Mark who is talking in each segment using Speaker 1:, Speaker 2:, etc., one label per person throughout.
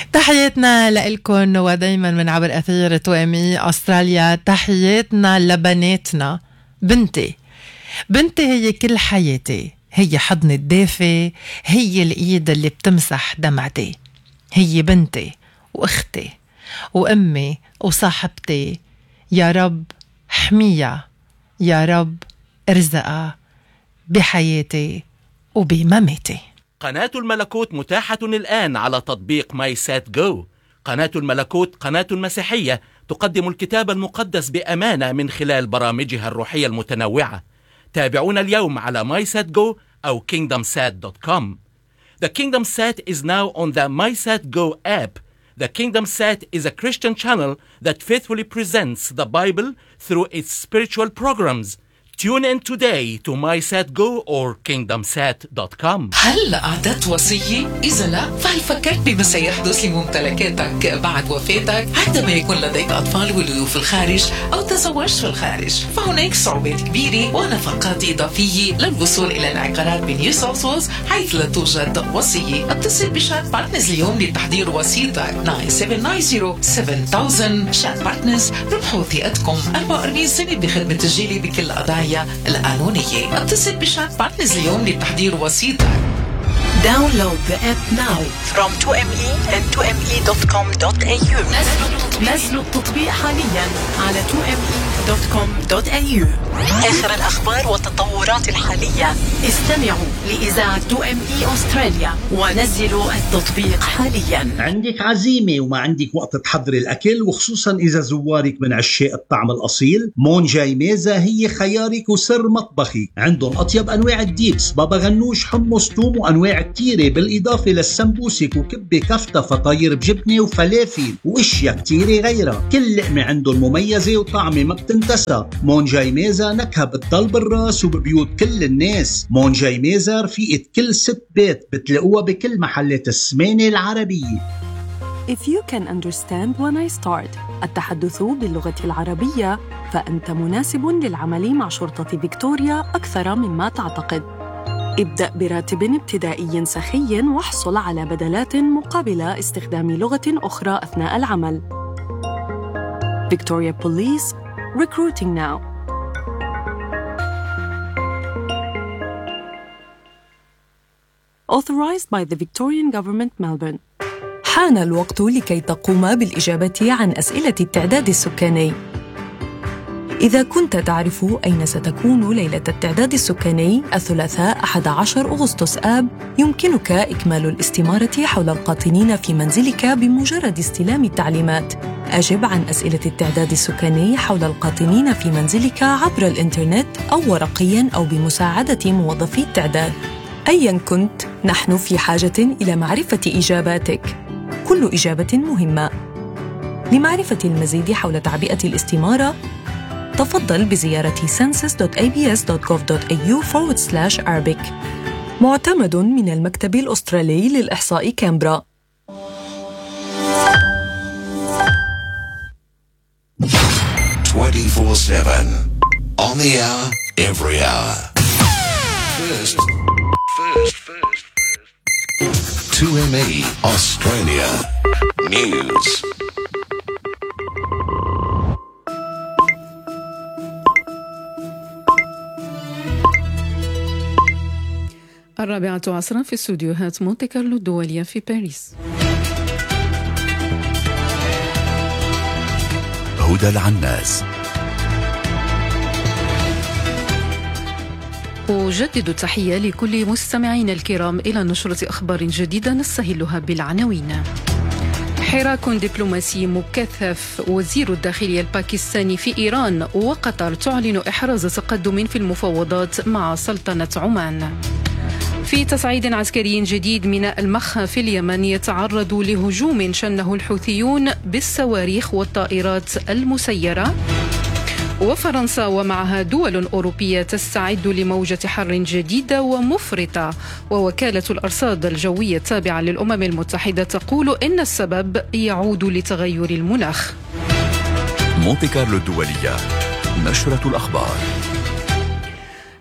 Speaker 1: تحياتنا لإلكن ودايما من عبر أثير توامي أستراليا. تحياتنا لبناتنا. بنتي هي كل حياتي، هي حضن الدافي، هي الإيد اللي بتمسح دمعتي، هي بنتي وأختي وأمي وصاحبتي. يا رب حميها، يا رب ارزقها بحياتي وبمماتي.
Speaker 2: قناة الملكوت متاحة الآن على تطبيق ماي سات جو. قناة الملكوت قناة مسيحية تقدم الكتاب المقدس بأمانة من خلال برامجها الروحية المتنوعة. تابعونا اليوم على MySatGo أو KingdomSat.com. The KingdomSat is now on the MySatGo app. The KingdomSat is a Christian channel that faithfully presents the Bible through its spiritual programs. Tune in today to MySatGo or KingdomSat.com.
Speaker 3: هل أعددت وصية؟ إذا لا، فهل فكرت بما سيحدث لممتلكاتك بعد وفاتك عندما يكون لديك أطفال ولدوا في الخارج أو تزوجت في الخارج؟ فهناك صعوبات كبيرة ونفقات إضافية للوصول إلى العقارات بنيو ساوث ويلز حيث لا توجد وصية. اتصل بشات بارتنرز اليوم لتحضير وصيتك 9790-7000. شات بارتنرز، ربحوا ثقتكم 44 سنة بخدمة تسجيلي بكل القضايا القانونية. اتصل بشات بارتنرز اليوم لتحضير وسيطة.
Speaker 4: Download the app now from 2me and 2me.com.au. نزلوا التطبيق حاليا على 2me.com.au. آخر الأخبار والتطورات الحالية. استمعوا لإذاعة 2me أستراليا ونزلوا التطبيق حاليا.
Speaker 5: عندك عزيمة وما عندك وقت تحضر الأكل، وخصوصا إذا زوارك من عشاق الطعم الأصيل، مونجاي ميزة هي خيارك وسر مطبخي. عندهم أطيب أنواع الديبس، بابا غنوش، حمص، توم، وأنواع التيرة، بالإضافة للسمبوسك وكبة كفتة، فطاير بجبنة وفلافل وإشياء كتيرة غيرها. كل لقمة عندهم مميزة وطعمة ما بتنتسى. مونجاي ميزة نكهة بتضل بالراس وببيوت كل الناس. مونجاي ميزة رفيقة كل ست بيت، بتلاقوها بكل محلات السمانة العربية.
Speaker 6: If you can understand when I start التحدث باللغة العربية، فأنت مناسب للعمل مع شرطة فيكتوريا أكثر مما تعتقد. ابدأ براتب ابتدائي سخي واحصل على بدلات مقابل استخدام لغة أخرى أثناء العمل. Victoria Police, recruiting now. Authorized by the Victorian Government, Melbourne. حان الوقت لكي تقوم بالإجابة عن أسئلة التعداد السكاني. إذا كنت تعرف أين ستكون ليلة التعداد السكاني الثلاثاء 11 أغسطس آب، يمكنك إكمال الاستمارة حول القاطنين في منزلك بمجرد استلام التعليمات. أجب عن أسئلة التعداد السكاني حول القاطنين في منزلك عبر الإنترنت أو ورقياً أو بمساعدة موظفي التعداد. أياً كنت، نحن في حاجة إلى معرفة إجاباتك. كل إجابة مهمة. لمعرفة المزيد حول تعبئة الاستمارة، تفضل بزيارة census.abs.gov.au/Arabic. معتمد من المكتب الأسترالي للإحصاء كامبرا.
Speaker 7: 24/7 on the hour, every hour. First. 2ME Australia News.
Speaker 8: الرابعة عصرا في استوديوهات مونتي كارلو الدولية في باريس.
Speaker 9: هدى العناس.
Speaker 8: أجدد التحية لكل مستمعين الكرام إلى نشرة أخبار جديدة نستهلها بالعناوين. حراك دبلوماسي مكثف. وزير الداخلية الباكستاني في إيران وقطر تعلن إحراز تقدم في المفاوضات مع سلطنة عمان. في تصعيد عسكري جديد، ميناء المخا في اليمن يتعرض لهجوم شنه الحوثيون بالصواريخ والطائرات المسيرة. وفرنسا ومعها دول أوروبية تستعد لموجة حر جديدة ومفرطة. ووكالة الأرصاد الجوية التابعة للأمم المتحدة تقول إن السبب يعود لتغير المناخ.
Speaker 9: مونتي كارلو الدولية، نشرة الأخبار.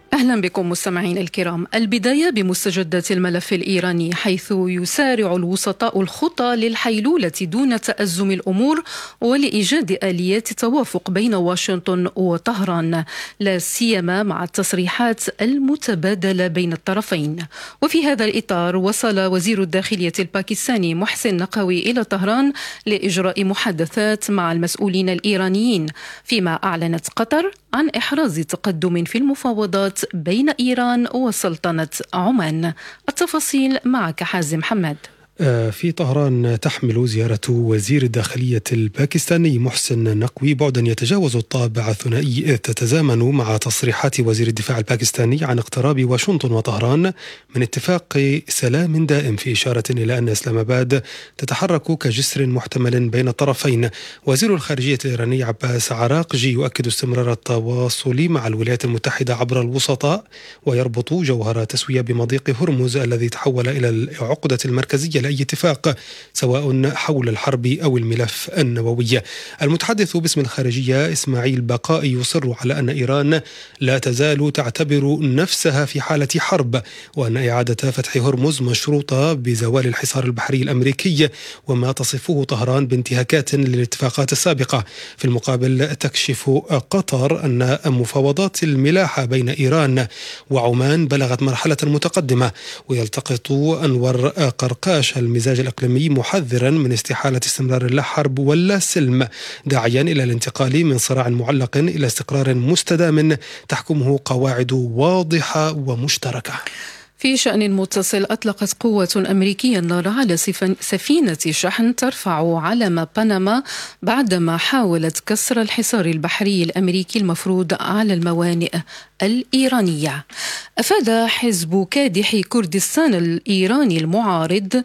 Speaker 8: أهلا بكم مستمعين الكرام. البداية بمستجدات الملف الإيراني، حيث يسارع الوسطاء الخطى للحيلولة دون تأزم الأمور ولإيجاد آليات توافق بين واشنطن وطهران، لا سيما مع التصريحات المتبادلة بين الطرفين. وفي هذا الإطار وصل وزير الداخلية الباكستاني محسن نقوي إلى طهران لإجراء محادثات مع المسؤولين الإيرانيين، فيما أعلنت قطر عن إحراز تقدم في المفاوضات بين إيران وسلطنة عمان. التفاصيل معك حازم حماد.
Speaker 10: في طهران تحمل زيارة وزير الداخلية الباكستاني محسن نقوي بعدا يتجاوز الطابع الثنائي، إذ تتزامن مع تصريحات وزير الدفاع الباكستاني عن اقتراب واشنطن وطهران من اتفاق سلام دائم، في إشارة إلى أن إسلام آباد تتحرك كجسر محتمل بين الطرفين. وزير الخارجية الإيراني عباس عراقجي يؤكد استمرار التواصل مع الولايات المتحدة عبر الوسطاء، ويربط جوهر تسوية بمضيق هرمز الذي تحول إلى العقدة المركزية أي اتفاق سواء حول الحرب أو الملف النووي. المتحدث باسم الخارجية إسماعيل بقائي يصر على أن إيران لا تزال تعتبر نفسها في حالة حرب، وأن إعادة فتح هرمز مشروطة بزوال الحصار البحري الأمريكي، وما تصفه طهران بانتهاكات للاتفاقات السابقة. في المقابل تكشف قطر أن مفاوضات الملاحة بين إيران وعمان بلغت مرحلة متقدمة. ويلتقط أنور قرقاش المزاج الإقليمي محذرا من استحالة استمرار اللا حرب ولا سلم، داعيا إلى الانتقال من صراع معلق إلى استقرار مستدام تحكمه قواعد واضحة ومشتركة.
Speaker 8: في شأن متصل، أطلقت قوة أمريكية النار على سفينة شحن ترفع علم بنما بعدما حاولت كسر الحصار البحري الأمريكي المفروض على الموانئ الإيرانية. أفاد حزب كادح كردستان الإيراني المعارض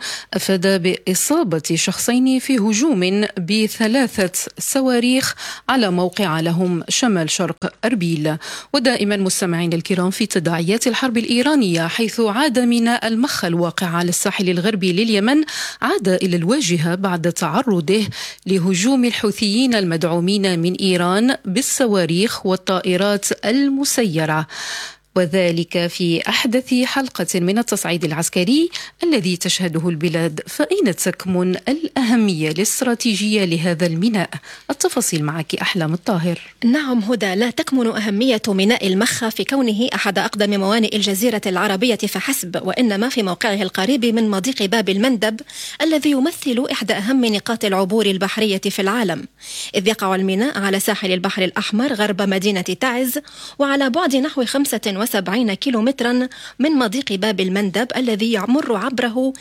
Speaker 8: بإصابة شخصين في هجوم ب3 صواريخ على موقع لهم شمال شرق أربيل. ودائما مستمعين الكرام في تداعيات الحرب الإيرانية، حيث عاد ميناء المخ الواقع على الساحل الغربي لليمن عاد إلى الواجهة بعد تعرضه لهجوم الحوثيين المدعومين من إيران بالصواريخ والطائرات المسيرة، وذلك في أحدث حلقة من التصعيد العسكري الذي تشهده البلاد. فأين تكمن الأهمية الاستراتيجية لهذا الميناء؟ التفاصيل معك أحلام الطاهر.
Speaker 11: نعم هدى، لا تكمن أهمية ميناء المخ في كونه أحد أقدم موانئ الجزيرة العربية فحسب، وإنما في موقعه القريب من مضيق باب المندب الذي يمثل إحدى أهم نقاط العبور البحرية في العالم، إذ يقع الميناء على ساحل البحر الأحمر غرب مدينة تعز، وعلى بعد نحو 75 كيلومترا من مضيق باب المندب الذي يمر عبره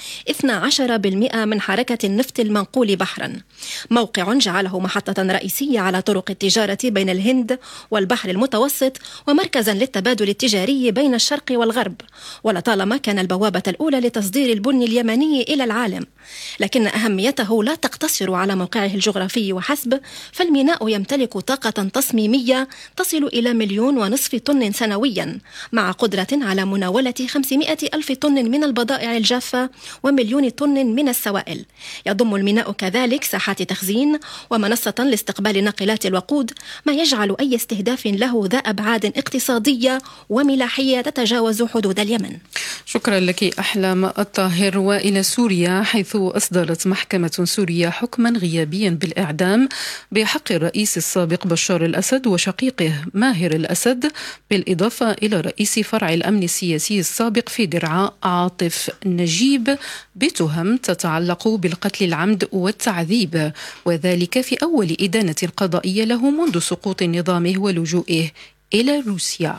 Speaker 11: 12% من حركة النفط المنقول بحرا. موقع جعله محطة رئيسية على طرق التجارة بين الهند والبحر المتوسط، ومركزا للتبادل التجاري بين الشرق والغرب، ولطالما كان البوابة الأولى لتصدير البن اليمني إلى العالم. لكن أهميته لا تقتصر على موقعه الجغرافي وحسب، فالميناء يمتلك طاقة تصميمية تصل إلى 1.5 مليون طن سنويا، مع قدرة على مناولة 500 ألف طن من البضائع الجافة و1,000,000 طن من السوائل. يضم الميناء كذلك ساحات تخزين ومنصة لاستقبال ناقلات الوقود، ما يجعل أي استهداف له ذا أبعاد اقتصادية وملاحية تتجاوز حدود اليمن.
Speaker 8: شكرا لك أحلام الطاهر. وإلى سوريا، حيث أصدرت محكمة سوريا حكما غيابيا بالإعدام بحق الرئيس السابق بشار الأسد وشقيقه ماهر الأسد، بالإضافة إلى رئيس فرع الأمن السياسي السابق في درعا عاطف نجيب، بتهم تتعلق بالقتل العمد والتعذيب، وذلك في أول إدانة قضائية له منذ سقوط نظامه ولجوئه إلى روسيا.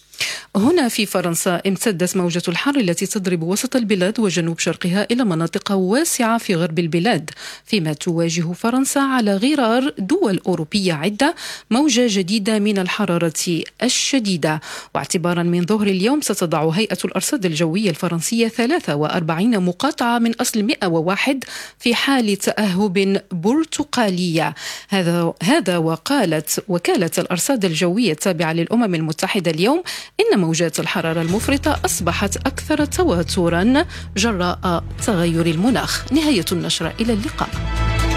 Speaker 8: هنا في فرنسا امتدت موجة الحر التي تضرب وسط البلاد وجنوب شرقها إلى مناطق واسعة في غرب البلاد، فيما تواجه فرنسا على غرار دول أوروبية عدة موجة جديدة من الحرارة الشديدة. واعتبارا من ظهر اليوم ستضع هيئة الأرصاد الجوية الفرنسية 43 مقاطعة من أصل 101 في حال تأهب برتقالية. هذا وقالت وكالة الأرصاد الجوية التابعة للأمم المتحدة اليوم إن موجات الحرارة المفرطة أصبحت أكثر تواترا جراء تغير المناخ. نهاية النشرة، إلى اللقاء.